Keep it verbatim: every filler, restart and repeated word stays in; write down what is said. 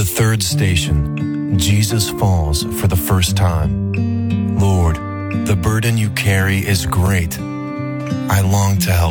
The third station, Jesus falls for the first time. Lord, the burden you carry is great. I long to help